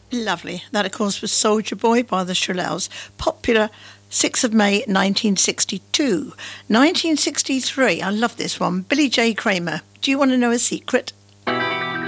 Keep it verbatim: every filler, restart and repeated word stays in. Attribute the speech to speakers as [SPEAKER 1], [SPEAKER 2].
[SPEAKER 1] Lovely. That, of course, was Soldier Boy by the Shirelles. Popular sixth of May nineteen sixty-two. nineteen sixty-three, I love this one. Billy J. Kramer. Do you want to know a secret?